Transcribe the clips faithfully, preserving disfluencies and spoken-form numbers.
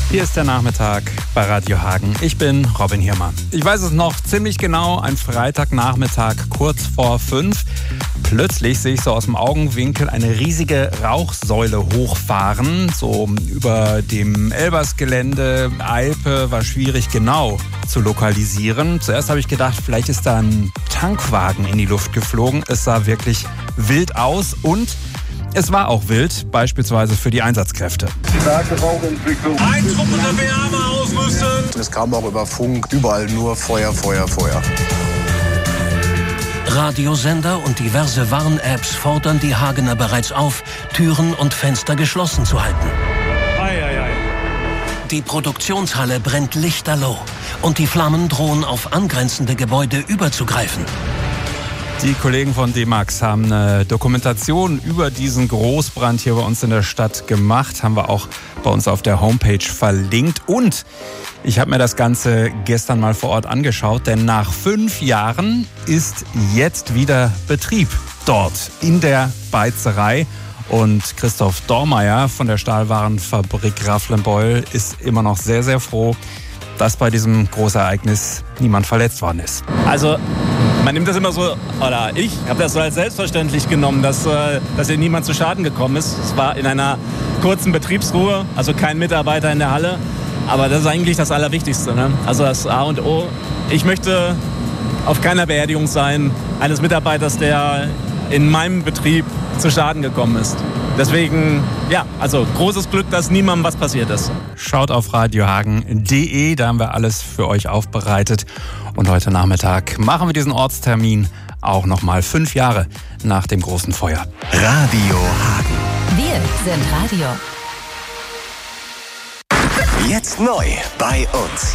Hier ist der Nachmittag bei Radio Hagen. Ich bin Robin Hirmer. Ich weiß es noch ziemlich genau, ein Freitagnachmittag kurz vor fünf. Plötzlich sehe ich so aus dem Augenwinkel eine riesige Rauchsäule hochfahren. So über dem Elbersgelände. Alpe war schwierig genau zu lokalisieren. Zuerst habe ich gedacht, vielleicht ist da ein Tankwagen in die Luft geflogen. Es sah wirklich wild aus und es war auch wild, beispielsweise für die Einsatzkräfte. Starke Rauchentwicklung. Ein Truppenreserve ausrüsten. Es kam auch über Funk, überall nur Feuer, Feuer, Feuer. Radiosender und diverse Warn-Apps fordern die Hagener bereits auf, Türen und Fenster geschlossen zu halten. Ei, ei, ei. Die Produktionshalle brennt lichterloh und die Flammen drohen auf angrenzende Gebäude überzugreifen. Die Kollegen von D-Max haben eine Dokumentation über diesen Großbrand hier bei uns in der Stadt gemacht. Haben wir auch bei uns auf der Homepage verlinkt. Und ich habe mir das Ganze gestern mal vor Ort angeschaut, denn nach fünf Jahren ist jetzt wieder Betrieb dort in der Beizerei. Und Christoph Dormeyer von der Stahlwarenfabrik Rafflenbeul ist immer noch sehr, sehr froh, dass bei diesem Großereignis niemand verletzt worden ist. Also man nimmt das immer so, oder ich habe das so als selbstverständlich genommen, dass, dass hier niemand zu Schaden gekommen ist. Es war in einer kurzen Betriebsruhe, also kein Mitarbeiter in der Halle. Aber das ist eigentlich das Allerwichtigste, ne? Also das A und O. Ich möchte auf keiner Beerdigung sein eines Mitarbeiters, der in meinem Betrieb zu Schaden gekommen ist. Deswegen, ja, also großes Glück, dass niemandem was passiert ist. Schaut auf radiohagen punkt de, da haben wir alles für euch aufbereitet. Und heute Nachmittag machen wir diesen Ortstermin auch nochmal fünf Jahre nach dem großen Feuer. Radio Hagen. Wir sind Radio. Jetzt neu bei uns.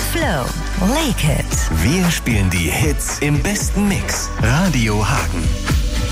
Flow, Lake It. Wir spielen die Hits im besten Mix. Radio Hagen.